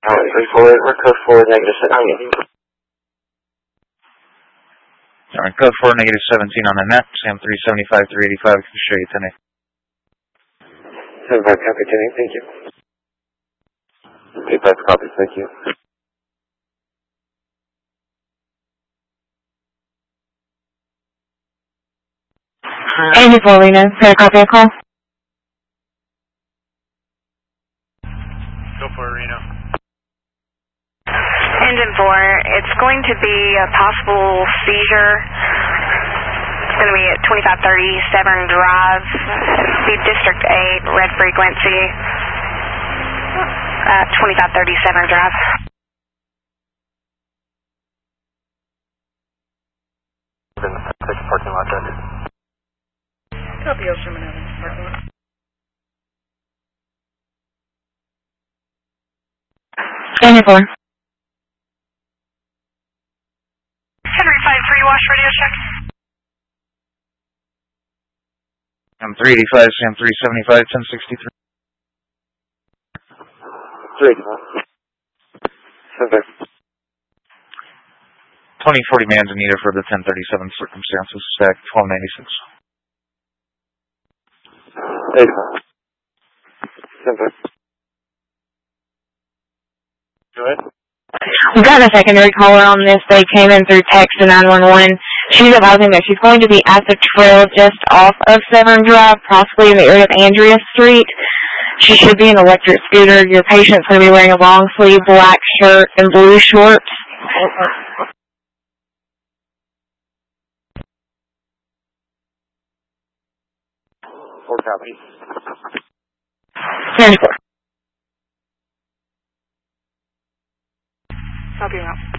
We're code 4, negative 17. Alright, code 4, negative 17 on the net. Sam 375, 385, can show you 10-8. 75, copy 10-8, thank you. 85, copy, thank you. Amy Paulina, can I copy a call? Go for it, Reno. Engine 4, it's going to be a possible seizure. It's going to be at 2530 Severn Drive, be District 8, red frequency, 2530 Severn Drive. In the parking lot, then. Copy, Ocean parking lot. Amy 4. Henry 5-3, wash radio check. Sam 385, Sam 375, 1063. 385. 2040 Manzanita for the 1037 circumstances, stack 1296. 85. 75. Go ahead. We've got a secondary caller on this. They came in through text to 911. She's advising that she's going to be at the trail just off of Severn Drive, possibly in the area of Andrea Street. She should be an electric scooter. Your patient's going to be wearing a long sleeve black shirt and blue shorts. Four copies. 10-4. Copy out.